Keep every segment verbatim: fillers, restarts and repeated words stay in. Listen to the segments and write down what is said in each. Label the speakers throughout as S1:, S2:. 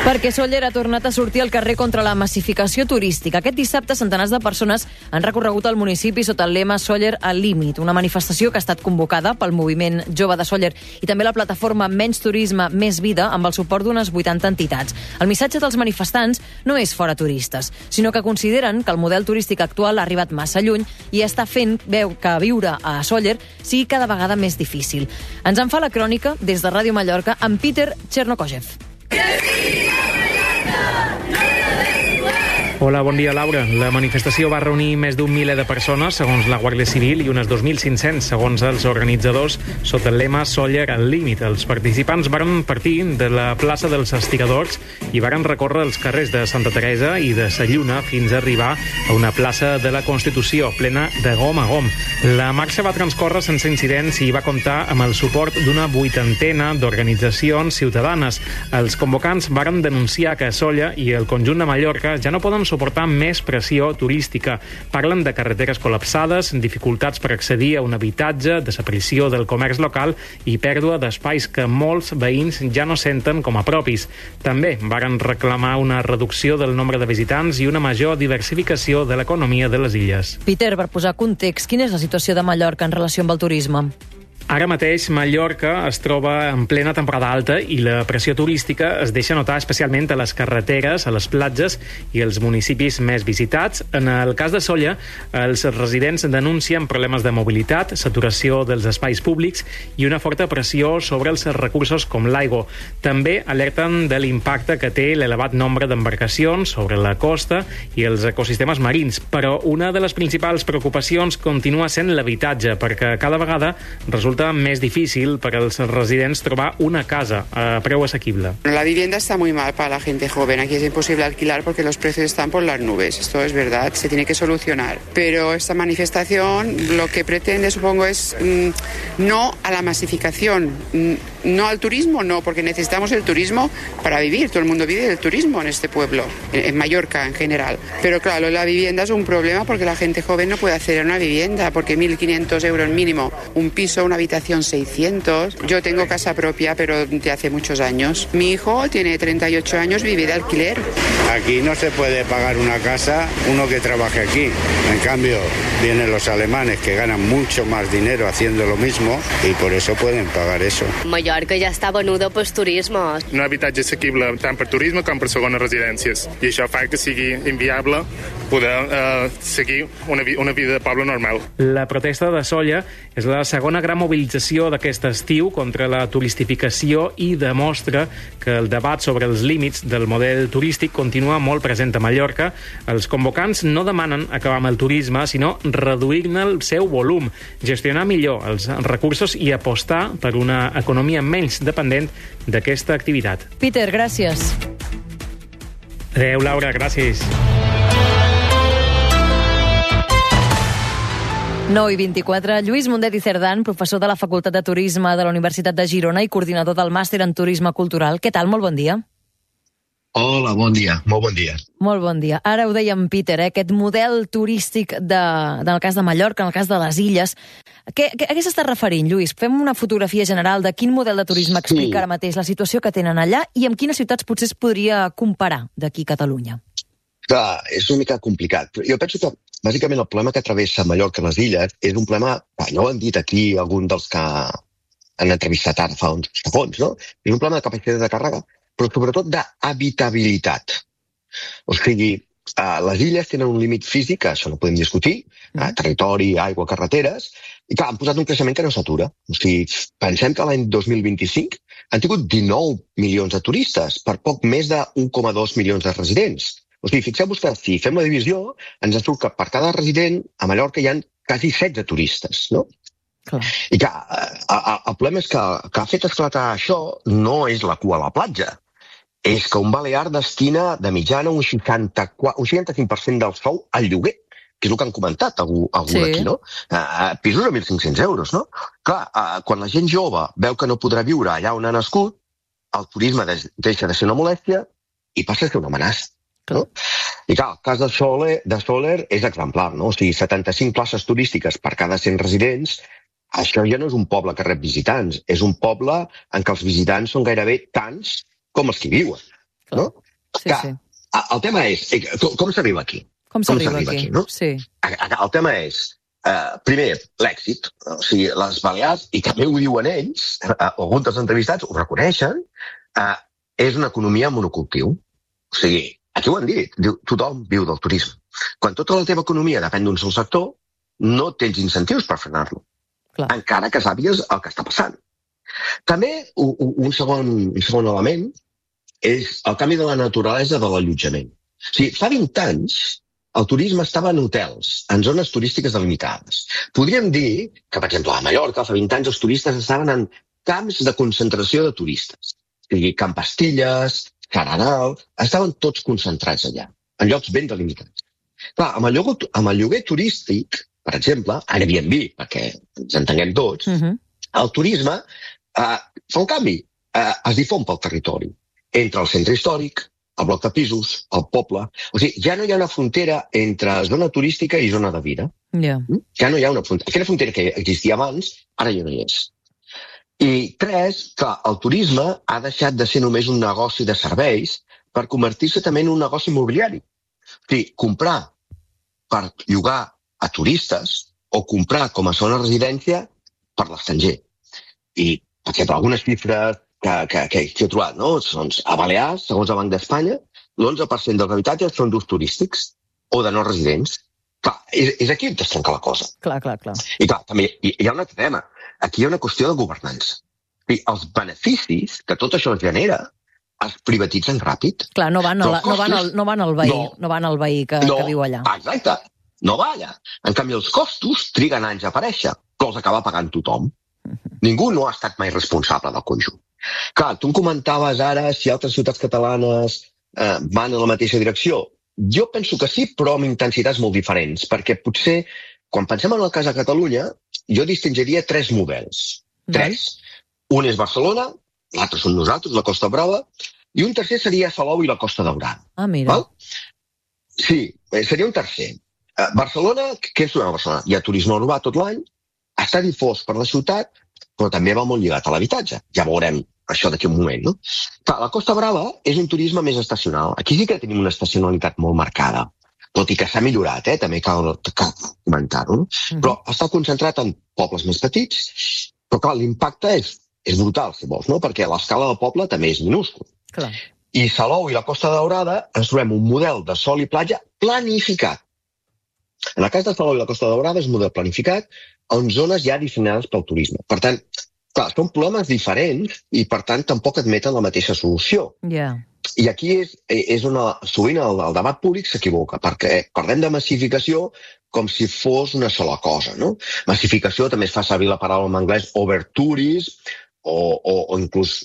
S1: Perquè Sóller ha tornat a sortir al carrer contra la massificació turística. Aquest dissabte, centenars de persones han recorregut el municipi sota el lema Sóller al límit, una manifestació que ha estat convocada pel moviment jove de Sóller i també la plataforma Menys Turisme, Més Vida, amb el suport d'unes vuitanta entitats. El missatge dels manifestants no és fora turistes, sinó que consideren que el model turístic actual ha arribat massa lluny i està fent veu que viure a Sóller sigui cada vegada més difícil. Ens en fa la crònica des de Ràdio Mallorca amb Peter Chernokojev.
S2: Hola, bon dia, Laura. La manifestació va reunir més d'un miler de persones, segons la Guàrdia Civil, i unes dos mil cinc-cents, segons els organitzadors, sota el lema Sóller al límit. Els participants varen partir de la plaça dels Estiradors i varen recórrer els carrers de Santa Teresa i de Sa Lluna fins a arribar a una plaça de la Constitució, plena de gom a gom. La marxa va transcórrer sense incidents i va comptar amb el suport d'una vuitantena d'organitzacions ciutadanes. Els convocants varen denunciar que Sóller i el conjunt de Mallorca ja no poden suportar més pressió turística. Parlen de carreteres col·lapsades, dificultats per accedir a un habitatge, desaparició del comerç local i pèrdua d'espais que molts veïns ja no senten com a propis. També varen reclamar una reducció del nombre de visitants i una major diversificació de l'economia de les illes.
S1: Peter, per posar context, quina és la situació de Mallorca en relació amb el turisme?
S2: Ara mateix, Mallorca es troba en plena temporada alta i la pressió turística es deixa notar especialment a les carreteres, a les platges i als municipis més visitats. En el cas de Sóller, els residents denuncien problemes de mobilitat, saturació dels espais públics i una forta pressió sobre els recursos com l'aigua. També alerten de l'impacte que té l'elevat nombre d'embarcacions sobre la costa i els ecosistemes marins, però una de les principals preocupacions continua sent l'habitatge, perquè cada vegada resulta més difícil para los residents trobar una casa a preu asequible.
S3: La vivienda está muy mal para la gente joven. Aquí es imposible alquilar porque los precios están por las nubes. Esto es verdad, se tiene que solucionar. Pero esta manifestación lo que pretende, supongo, es mmm, no a la masificación, mmm, no al turismo, no, porque necesitamos el turismo para vivir. Todo el mundo vive del turismo en este pueblo, en, en Mallorca en general. Pero claro, la vivienda es un problema porque la gente joven no puede acceder a una vivienda, porque mil quinientos euros mínimo, un piso, una habitación seiscientos. Yo tengo casa propia, pero de hace muchos años. Mi hijo tiene treinta y ocho años, vive de alquiler.
S4: Aquí no se puede pagar una casa uno que trabaje aquí. En cambio, vienen los alemanes que ganan mucho más dinero haciendo lo mismo y por eso pueden pagar eso.
S5: Mallorca ja està venuda pel turisme.
S6: No habitatge assequible tant per turisme com per segones residències. I això fa que sigui inviable poder eh, seguir una, vi una vida de poble normal.
S2: La protesta de Sóller és la segona gran mobilització d'aquest estiu contra la turistificació i demostra que el debat sobre els límits del model turístic continua molt present a Mallorca. Els convocants no demanen acabar amb el turisme, sinó reduir-ne el seu volum, gestionar millor els recursos i apostar per una economia menys dependent d'aquesta activitat.
S1: Peter, gràcies.
S2: Adéu, Laura, gràcies.
S1: nou i vint-i-quatre. Lluís Mundet i Cerdán, professor de la Facultat de Turisme de la Universitat de Girona i coordinador del Màster en Turisme Cultural. Què tal? Molt bon dia.
S7: Hola, bon dia. Molt bon dia.
S1: Molt bon dia. Ara ho dèiem, Peter, eh? Aquest model turístic de, en el cas de Mallorca, en el cas de les illes. Què, què, a què s'està referint, Lluís? Fem una fotografia general de quin model de turisme explica sí. ara mateix la situació que tenen allà i amb quines ciutats potser es podria comparar d'aquí a Catalunya.
S7: Clar, és una mica complicat. Jo penso que, bàsicament, el problema que travessa Mallorca i les illes és un problema, ja ho han dit aquí alguns dels que han entrevistat ara fa uns segons, no? És un problema de capacitat de càrrega, però sobretot d'habitabilitat. O sigui, eh, les illes tenen un límit físic, això no podem discutir, eh, territori, aigua, carreteres, i clar, han posat un creixement que no s'atura. O sigui, pensem que l'any dos mil vint-i-cinc han tingut dinou milions de turistes per poc més d'un coma dos milions de residents. O sigui, fixeu-vos que si fem la divisió, ens surt que per cada resident a Mallorca hi ha quasi setze turistes, no?
S1: Clar. I
S7: clar, el problema és que el que ha fet esclatar això no és la cua a la platja, és que un balear destina de mitjana un seixanta-quatre, un seixanta-cinc per cent del sou al lloguer, que és el que han comentat algú, algú sí. d'aquí, no? Uh, pisos de mil cinc-cents euros, no? Clar, uh, quan la gent jove veu que no podrà viure allà on ha nascut, el turisme deixa de ser una molèstia i passa a ser una amenaça. No? I clar, el cas de Sóller, de Sóller és exemplar, no? O sigui, setanta-cinc places turístiques per cada cent residents, això ja no és un poble que rep visitants, és un poble en què els visitants són gairebé tants com els que hi viuen.
S1: Clar.
S7: No?
S1: Sí,
S7: que,
S1: sí.
S7: El tema és, com, com s'arriba aquí?
S1: Com s'arriba aquí?
S7: aquí no?
S1: Sí.
S7: El tema és, eh, primer, l'èxit. O sigui, les Balears, i també ho diuen ells, eh, alguns dels entrevistats ho reconeixen, eh, és una economia monocultiu. O sigui, aquí ho han dit, diu, tothom viu del turisme. Quan tota la teva economia depèn d'un sol sector, no tens incentius per frenar-lo. Clar. Encara que sàpigues el que està passant. També, un, un, segon, un segon element és el canvi de la naturalesa de l'allotjament. O sigui, fa vint anys el turisme estava en hotels, en zones turístiques delimitades. Podríem dir que, per exemple, a Mallorca, fa vint anys els turistes estaven en camps de concentració de turistes. O sigui, Can Pastilles, Caranal, estaven tots concentrats allà, en llocs ben delimitats. Clar, amb el lloguer, amb el lloguer turístic, per exemple, Airbnb, perquè ens entenguem tots, uh-huh. el turisme eh, fa un canvi, eh, es difon pel territori. Entre el centre històric, el bloc de pisos, el poble... O sigui, ja no hi ha una frontera entre zona turística i zona de vida.
S1: Yeah.
S7: Ja no hi ha una frontera. Aquella frontera que existia abans, ara ja no hi és. I tres, que el turisme ha deixat de ser només un negoci de serveis per convertir-se també en un negoci immobiliari. O sigui, comprar per llogar a turistes o comprar com a segona residència per l'estranger. I, per exemple, algunes xifres que, que, que he trobat, no? Doncs a Balears, segons el Banc d'Espanya, l'onze per cent dels habitatges són d'ús turístics o de no residents. Clar, és, és aquí on es trenca la cosa.
S1: Clar, clar, clar.
S7: I clar, també hi, hi ha un altre tema. Aquí hi ha una qüestió de governança. I els beneficis que tot això genera es privatitzen ràpid.
S1: Clar, no van, la, costos, no van, al, no van al veí, no, no van al veí que, no, que viu allà.
S7: Exacte, no va allà. En canvi, els costos triguen anys a aparèixer, però els acaba pagant tothom. Uh-huh. Ningú no ha estat mai responsable del conjunt. Clar, tu em comentaves ara si altres ciutats catalanes eh, van en la mateixa direcció. Jo penso que sí, però amb intensitats molt diferents, perquè potser, quan pensem en el cas de Catalunya, jo distingiria tres models. Tres. Un és Barcelona, l'altre són nosaltres, la Costa Brava, i un tercer seria Salou i la Costa Daurada.
S1: Ah, mira.
S7: Val? Sí, seria un tercer. Uh, Barcelona, què és una Barcelona? Hi ha turisme urbà tot l'any, està difós per la ciutat, però també va molt lligat a l'habitatge. Ja veurem això d'aquí un moment, no? Clar, la Costa Brava és un turisme més estacional. Aquí sí que tenim una estacionalitat molt marcada, tot i que s'ha millorat, eh? També cal, cal comentar-ho, no? Mm-hmm. Però està concentrat en pobles més petits, però clar, l'impacte és, és brutal, si vols, no? Perquè l'escala del poble també és minúscul.
S1: Clar.
S7: I Salou i la Costa Daurada ens trobem un model de sol i platja planificat. En el cas de Salou i la Costa Daurada és un model planificat en zones ja dissenyades pel turisme. Per tant, clar, són problemes diferents i, per tant, tampoc admeten la mateixa solució.
S1: Yeah.
S7: I aquí és, és on sovint el, el debat públic s'equivoca, perquè parlem de massificació com si fos una sola cosa, no? Massificació també es fa servir la paraula en anglès overtourism, o, o, o inclús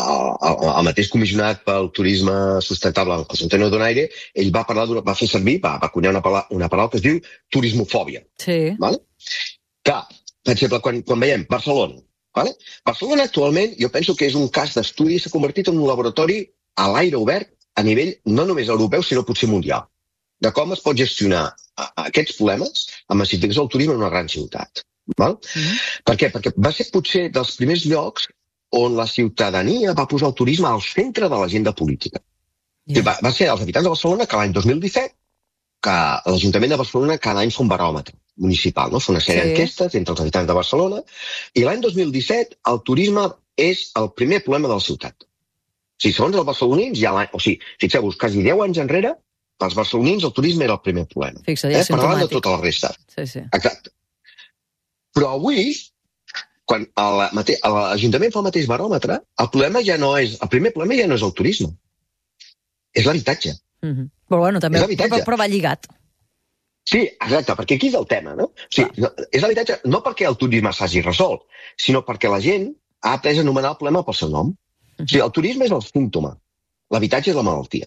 S7: el mateix comissionat pel turisme sustentable, el José Antonio Donaire, ell va, parlar, va fer servir, va, va acunyar una paraula, una paraula que es diu turismofòbia.
S1: Sí.
S7: Vale? Clar, per exemple, quan, quan veiem Barcelona, vale? Barcelona actualment jo penso que és un cas d'estudi, s'ha convertit en un laboratori a l'aire obert a nivell no només europeu, sinó potser mundial, de com es pot gestionar aquests problemes amb massificació del turisme en una gran ciutat. Val? Mm-hmm. Per què? Perquè va ser potser dels primers llocs on la ciutadania va posar el turisme al centre de l'agenda política. Yeah. Va, va ser els habitants de Barcelona que l'any dos mil disset que l'Ajuntament de Barcelona cada any fa un baròmetre municipal, no? Fa una sèrie sí. d'enquestes entre els habitants de Barcelona, i l'any dos mil disset el turisme és el primer problema de la ciutat. O sigui, segons els barcelonins, ja o sigui, fixeu-vos, quasi deu anys enrere, pels barcelonins el turisme era el primer problema.
S1: Fixa, ja
S7: eh? Parlant de tota la resta.
S1: Sí, sí.
S7: Exacte. Però avui, quan l'Ajuntament fa el mateix baròmetre, el problema ja no és, el primer problema ja no és el turisme, és l'habitatge.
S1: Mm-hmm. Però bueno, també però, però va lligat.
S7: Sí, exacte, perquè aquí és el tema, no? O sigui, no, és l'habitatge no perquè el turisme s'hagi resolt, sinó perquè la gent ha après a anomenar el problema pel seu nom. Mm-hmm. O sigui, el turisme és el símptoma, l'habitatge és la malaltia.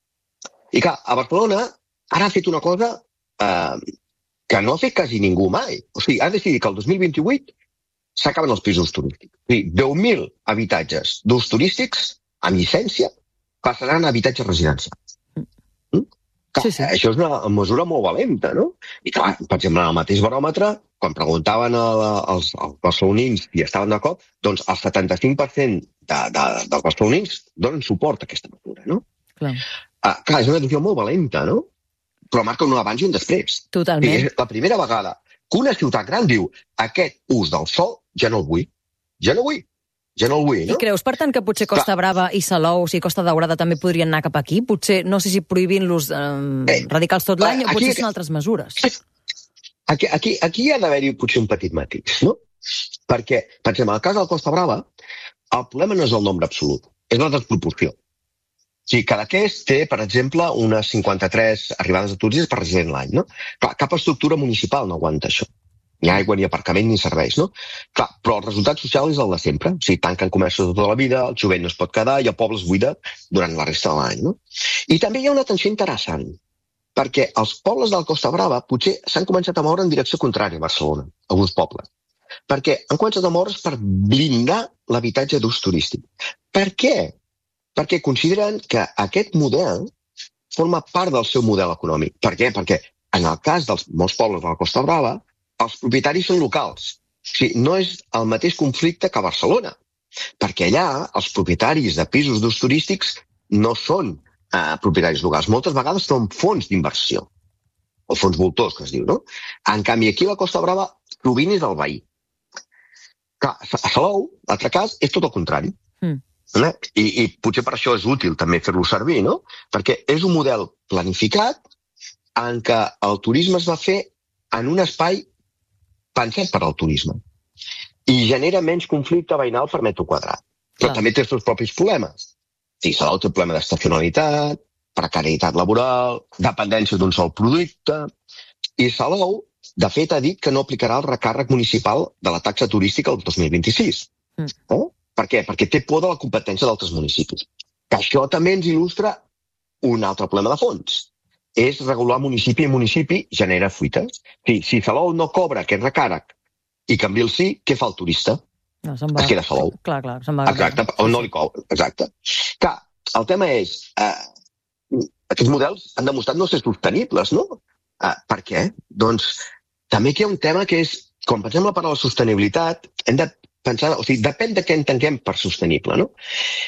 S7: I clar, a Barcelona ara ha fet una cosa eh, que no ha fet quasi ningú mai. O sigui, ha decidit que el dos mil vint-i-vuit s'acaben els pisos turístics. O sigui, deu mil habitatges d'ús turístics amb llicència passaran a habitatge residencial. Mm? Sí, sí. Això és una mesura molt valenta, no? I clar, per exemple, en el mateix baròmetre, quan preguntaven a, als, als barcelonins si estaven d'acord, doncs el setanta-cinc per cent de, de, dels barcelonins donen suport a aquesta mesura, no?
S1: Clar.
S7: Uh, clar, és una decisió molt valenta, no? Però marca un abans i un després.
S1: Totalment.
S7: I és la primera vegada que una ciutat gran diu aquest ús del sol ja no el vull. Ja no el vull. Ja no el vull, no?
S1: I creus, per tant, que potser Costa Clar. Brava i Salou, o sigui, Costa Daurada també podrien anar cap aquí? Potser, no sé si prohibint-los eh, eh, radicals tot l'any, o potser aquí, són altres mesures.
S7: Aquí, aquí, aquí hi ha d'haver-hi potser un petit matís, no? Perquè, per exemple, en el cas de la Costa Brava, el problema no és el nombre absolut, és la desproporció. O sigui, Cadaqués té, per exemple, unes cinquanta-tres arribades de turistes per resident l'any, no? Clar, cap estructura municipal no aguanta això. Ni aigua, ni aparcament, ni serveis, no? Clar, però el resultat social és el de sempre. O sigui, tanquen comerços tota la vida, el jovent no es pot quedar i el poble es buida durant la resta de l'any, no? I també hi ha una tensió interessant, perquè els pobles de la Costa Brava potser s'han començat a moure en direcció contrària a Barcelona, alguns pobles. Perquè han començat a moure's per blindar l'habitatge d'ús turístic. Per què? Perquè consideren que aquest model forma part del seu model econòmic. Per què? Perquè en el cas dels molts pobles de la Costa Brava, els propietaris són locals. O sigui, no és el mateix conflicte que a Barcelona, perquè allà els propietaris de pisos d'ús turístics no són eh, propietaris locals. Moltes vegades són fons d'inversió, o fons voltors, que es diu, no? En canvi, aquí a la Costa Brava, sovint és el veí. Clar, a Salou, l'altre cas, és tot el contrari. Mm. Eh? I, I potser per això és útil també fer-lo servir, no? Perquè és un model planificat en què el turisme es va fer en un espai pensat per al turisme. I genera menys conflicte veïnal per metro quadrat. Però Clar. També té els seus propis problemes. Sí, Salou té el problema d'estacionalitat, precarietat laboral, dependència d'un sol producte. I Salou, de fet, ha dit que no aplicarà el recàrrec municipal de la taxa turística el dos mil vint-i-sis. Mm. Eh? Per què? Perquè té por de la competència d'altres municipis. Que això també ens il·lustra un altre problema de fons. És regular municipi i municipi genera fuites. Si, si Salou no cobra aquest recàrrec i Cambrils sí, què fa el turista?
S1: No, se'n va.
S7: Es queda a Salou.
S1: Clar, clar, se'n va.
S7: Exacte, o no li cobra. Exacte. Clar, el tema és, eh, aquests models han demostrat no ser sostenibles, no? Eh, per què? Doncs també aquí hi ha un tema que és, quan pensem la part de la sostenibilitat, hem de pensar, o sigui, depèn de què entenguem per sostenible, no?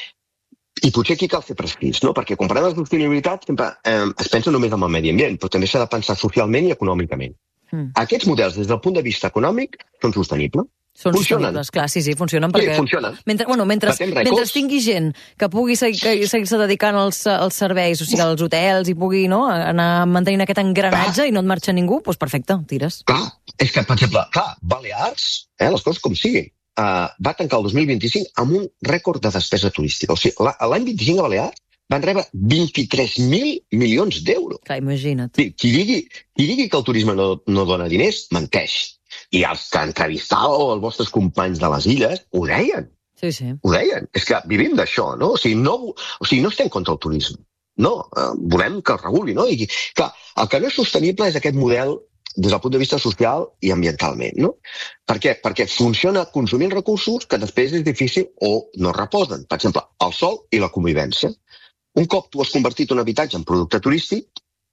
S7: I potser aquí cal fer precís, no? Perquè quan parlem de sostenibilitat sempre eh, es pensa només en el medi ambient, però també s'ha de pensar socialment i econòmicament. Mm. Aquests models, des del punt de vista econòmic, són sostenibles.
S1: Són funcionen. Sostenibles, clar, sí, sí, funcionen perquè...
S7: Sí, funcionen.
S1: Mentre, bueno, mentre, mentre tingui gent que pugui seguir-se seguir dedicant als, als serveis, o sigui, als hotels, i pugui, no, anar mantenint aquest engranatge clar. I no et marxa ningú, doncs perfecte, tires.
S7: Clar, és que, per exemple, clar, Balears, eh, les coses com siguin, Uh, va tancar el dos mil vint-i-cinc amb un rècord de despesa turística. O sigui, l'any vint-i-cinc a Balears van rebre vint-i-tres mil milions d'euros.
S1: Clar, imagina't.
S7: Sí, qui, digui, qui digui que el turisme no, no dona diners, menteix. I els que entrevistàveu els vostres companys de les illes ho deien.
S1: Sí, sí.
S7: Ho deien. És que vivim d'això, no? O sigui, no, o sigui, no estem contra el turisme. No, uh, volem que el reguli, no? I, clar, el que no és sostenible és aquest model des del punt de vista social i ambientalment, no? Per què? Perquè funciona consumint recursos que després és difícil o no reposen. Per exemple, el sol i la convivència. Un cop tu has convertit un habitatge en producte turístic,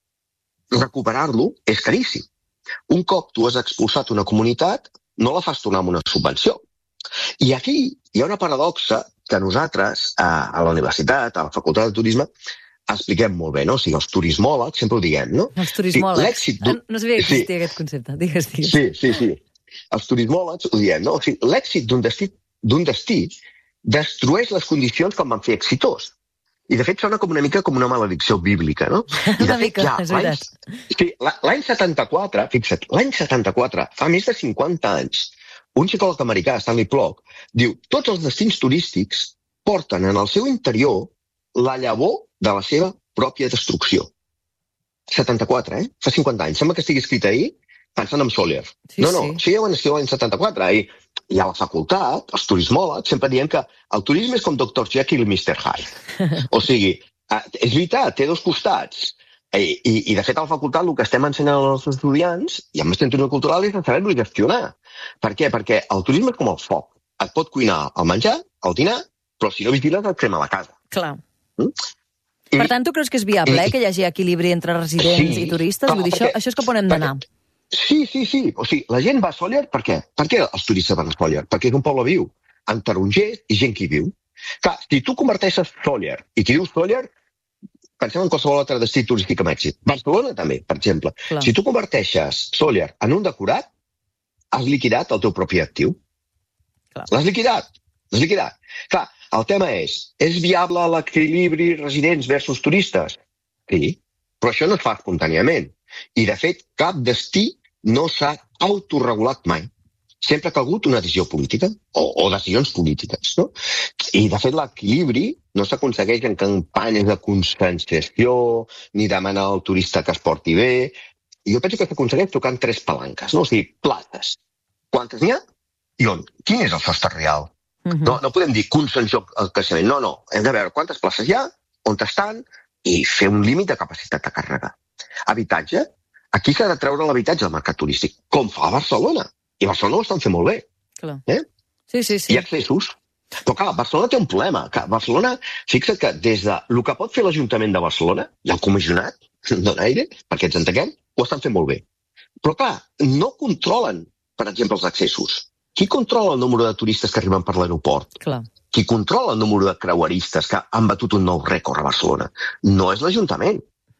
S7: recuperar-lo és caríssim. Un cop tu has expulsat una comunitat, no la fas tornar amb una subvenció. I aquí hi ha una paradoxa que nosaltres, a, a la universitat, a la Facultat de Turisme, expliquem molt bé, no? O sigui, els turismòlegs, sempre ho diguem, no?
S1: Els turismòlegs. Sí, no sabia que existia sí. aquest concepte. Digues, digues.
S7: Sí, sí, sí. Els turismòlegs ho diem, no? O sigui, l'èxit d'un destí, d'un destí destrueix les condicions que el van fer exitós. I, de fet, sona com una mica com una maledicció bíblica, no? I, de
S1: una
S7: fet,
S1: mica,
S7: ja,
S1: és veritat.
S7: Sí, l'any setanta-quatre, fixa't, l'any setanta-quatre, fa més de cinquanta anys, un psicòleg americà, Stanley Plock, diu, tots els destins turístics porten en el seu interior la llavor de la seva pròpia destrucció. setanta-quatre, eh? Fa cinquanta anys. Sembla que estigui escrit ahir pensant en Sawyer. Sí, no, no, sí. Això ja ho han escrit l'any setanta-quatre. I, I a la facultat, els turismòlegs, sempre diem que el turisme és com doctor Jekyll i mister Hyde. O sigui, és veritat, té dos costats. I, i, i de fet, a la facultat el que estem ensenyant als estudiants, i amb el turisme cultural, és saber-lo gestionar. Per què? Perquè el turisme és com el foc. Et pot cuinar el menjar, el dinar, però si no vigiles et crema la casa.
S1: Clar. Mm? Per tant, tu creus que és viable, eh, que hi hagi equilibri entre residents sí, i turistes? Vull dir, això, això és cap on hem d'anar.
S7: Sí, sí, sí. O sigui, la gent va a Sóller, per què? Per què els turistes van a Sóller? Perquè és un poble viu, amb tarongers i gent que hi viu. Clar, si tu converteixes Sóller i qui diu Sóller, pensem en qualsevol altre destí turístic amb èxit. Barcelona també, per exemple.
S1: Clar.
S7: Si tu converteixes Sóller en un decorat, has liquidat el teu propi actiu.
S1: Clar.
S7: L'has liquidat. L'has liquidat. Clar, el tema és, és viable l'equilibri residents versus turistes? Sí, però això no es fa espontàniament. I, de fet, cap destí no s'ha autoregulat mai. Sempre ha calgut una decisió política, o, o decisions polítiques, no? I, de fet, l'equilibri no s'aconsegueix en campanyes de conscienciació, ni demanar al turista que es porti bé. I jo penso que s'aconsegueix tocant tres palanques, no? O sigui, places. Quantes n'hi ha? I on? Quin és el sostre real? Uh-huh. No, no podem dir consensuar el creixement. No, no. Hem de veure quantes places hi ha, on estan, i fer un límit de capacitat de càrrega. Habitatge. Aquí s'ha de treure l'habitatge del mercat turístic, com fa a Barcelona. I Barcelona ho estan fent molt bé.
S1: Clar.
S7: Eh?
S1: Sí, sí, sí.
S7: Hi ha accessos. Però clar, Barcelona té un problema. Que Barcelona, fixa't que des de el que pot fer l'Ajuntament de Barcelona i el comissionat de l'aire, perquè ens entenguem, ho estan fent molt bé. Però clar, no controlen, per exemple, els accessos. Qui controla el número de turistes que arriben per l'aeroport?
S1: Clar.
S7: Qui controla el número de creueristes que han batut un nou rècord a Barcelona? No és l'Ajuntament.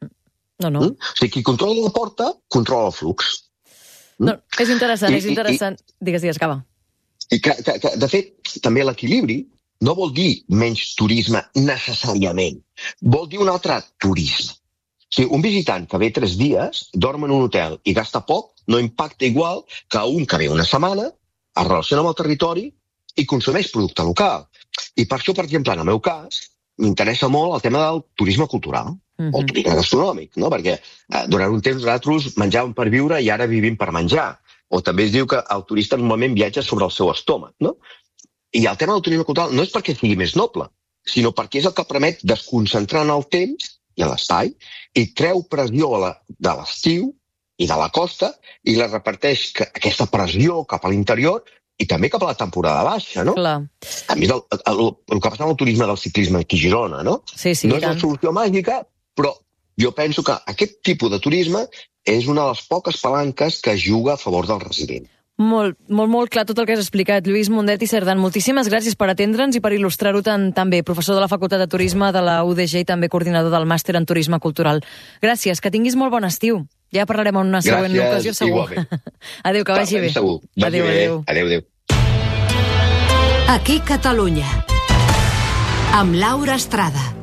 S1: No, no.
S7: Mm? O sigui, qui controla la porta, controla el flux.
S1: No, és interessant,
S7: I,
S1: és interessant. I, digues, digues, acaba.
S7: I que, que, que, de fet, també l'equilibri no vol dir menys turisme necessàriament. Vol dir un altre turisme. O sigui, un visitant que ve tres dies, dorm en un hotel i gasta poc, no impacta igual que un que ve una setmana, es relaciona amb el territori i consumeix producte local. I per això, per exemple, en el meu cas, m'interessa molt el tema del turisme cultural. Uh-huh. O el turisme gastronòmic, no? Perquè eh, durant un temps nosaltres menjàvem per viure i ara vivim per menjar. O també es diu que el turista normalment viatja sobre el seu estómac, no? I el tema del turisme cultural no és perquè sigui més noble, sinó perquè és el que permet desconcentrar en el temps i a l'espai i treu pressió a la, de l'estiu i de la costa i la reparteix que, aquesta pressió cap a l'interior i també cap a la temporada baixa, no?
S1: Clar.
S7: A més, el, el, el que passa amb el turisme del ciclisme aquí a Girona, no?
S1: Sí, sí,
S7: no és
S1: tant.
S7: la solució màgica, però jo penso que aquest tipus de turisme és una de les poques palanques que juga a favor del resident.
S1: Molt, molt, molt clar tot el que has explicat. Lluís Mundet i Cerdan, moltíssimes gràcies per atendre'ns i per il·lustrar-ho tan, tan bé. Professor de la Facultat de Turisme de la U D G i també coordinador del Màster en Turisme Cultural. Gràcies, que tinguis molt bon estiu. Ja parlarem en una següent
S7: Gràcies,
S1: ocasió, segur.
S7: Igualment.
S1: Adéu, que vagi bé.
S7: Segur.
S1: Adéu, adéu.
S7: Adéu, adéu.
S8: Aquí Catalunya, amb Laura Estrada.